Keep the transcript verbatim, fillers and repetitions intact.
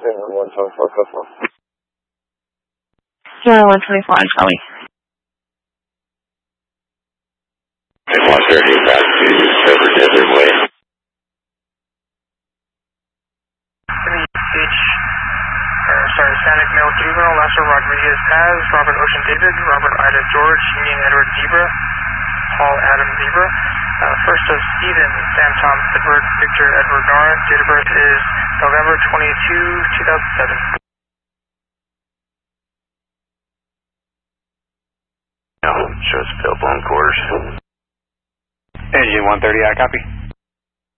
one twenty-four, customer. Yeah, one twenty-four on Charlie. one thirty back to Silver Desert Way. H, uh, sorry, Sanic Male Juvenile, Lester Rodriguez Paz, Robert Ocean David, Robert Ida George, Union Edward Zebra, Paul Adam Zebra. Uh, first of Stephen, Sam Tom Edward, Victor Edward Nora. Date of birth is November twenty-second, two thousand seven. No, shows available on quarters. Engine one thirty, I copy.